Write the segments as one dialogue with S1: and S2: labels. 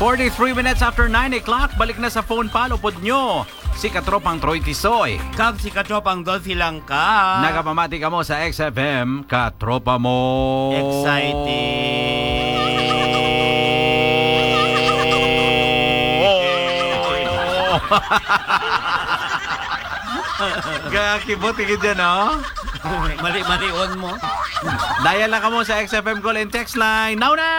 S1: 43 minutes after 9 o'clock, balik na sa phone palo pod nyo. Si Katropang Troy Tisoy.
S2: Kag si Katropang Dolphy lang ka.
S1: Nakapamati ka mo sa XFM, Katropa mo.
S2: Exciting.
S1: Kakibot ka dyan, no?
S2: Mali-on mo.
S1: Dial lang ka mo sa XFM call and text line. Now na!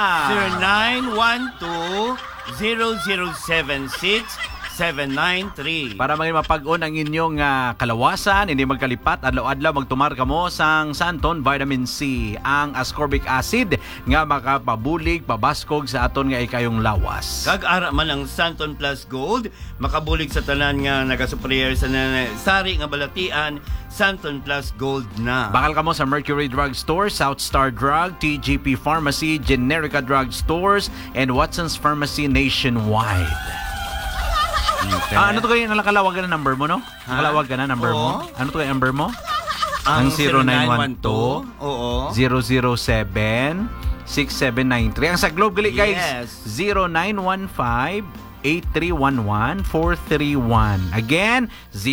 S2: 0912-0076-793.
S1: Para maging mapag-on ang inyong kalawasan, hindi magkalipat, adlaw-adlaw magtumar ka mo sang Santon Vitamin C, ang ascorbic acid nga makapabulig, pabaskog sa aton nga ikayong lawas.
S2: Kag ara man ang Santon Plus Gold, makabulig sa tanan nga nagasupplier sa sari nga balatian, Santon Plus Gold na.
S1: Bakal ka mo sa Mercury Drug Store, South Star Drug, TGP Pharmacy, Generica Drug Stores, and Watson's Pharmacy nationwide.
S2: Okay.
S1: Ano to kayo? Nakalawag ka na number mo, no? Nakalawag ka na number mo? Ano to kayo number mo?
S2: Ang
S1: 0912
S2: Oo.
S1: 007 6793. Ang sa Globe gali guys,
S2: Yes.
S1: 0915-8311-431. Again,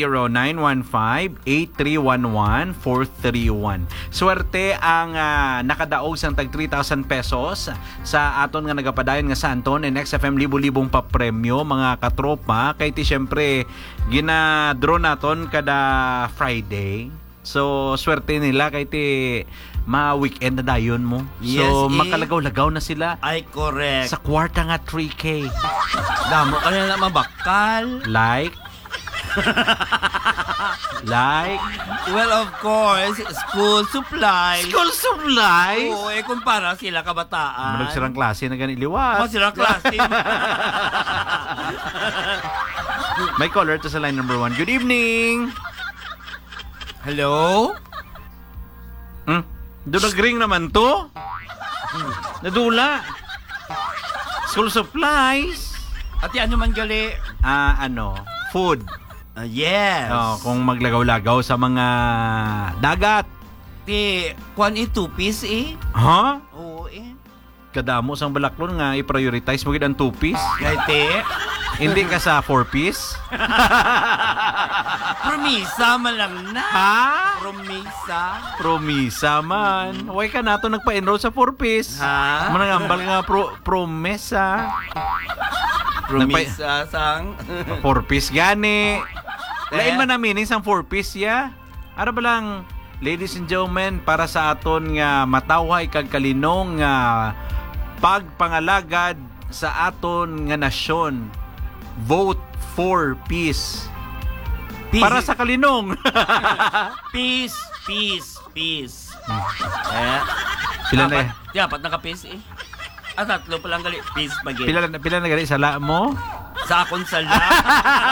S1: 0915-8311-431. Swerte ang nakadaog sang tag 3,000 pesos sa aton nga nagapadayon nga Santon and XFM libo-libong pa premyo mga katropa. Kay ti syempre gina-draw naton kada Friday. So, swerte nila kay ti ma-weekend na dayon mo.
S2: Yes,
S1: So, makalagaw-lagaw na sila
S2: Ay, correct.
S1: sa kwarta nga 3K.
S2: Damo ka na mabakal.
S1: Like? Like?
S2: Well, of course, school supplies.
S1: School supplies?
S2: Oo, kumpara sila kabataan.
S1: Manog silang klase na ganit liwas.
S2: Ako sila klase.
S1: May caller to sa line number 1. Good evening!
S2: Hello?
S1: Doon nag-ring naman to? Nadula. School supplies?
S2: Ati ano man gali?
S1: Food.
S2: Yes.
S1: Kung maglagaw-lagaw sa mga dagat.
S2: Ti, kwan 2-piece eh?
S1: Ha?
S2: Oo eh.
S1: Kadamo sang balaklon nga i-prioritize mo gid ang 2-piece.
S2: Kaya te,
S1: Hindi ka sa 4-piece?
S2: promisa man lang na.
S1: Ha?
S2: Promisa.
S1: Promisa man. Huwag ka na ito nagpa-enroll sa 4-piece.
S2: Ha?
S1: Manangambal nga promesa.
S2: Promisa sang.
S1: 4-piece gani. Lain man na meaning sang 4-piece ya. Ara ba lang, ladies and gentlemen, para sa aton nga matawhay kag kalinong nga pagpangalagad sa aton nga nasyon. Vote for peace. Para sa kalinong.
S2: Peace, peace, peace.
S1: Pila na
S2: Dapat naka-peace eh. Tatlo pa lang gali. Peace magin.
S1: pila na gali sa la mo?
S2: Sa akong sala.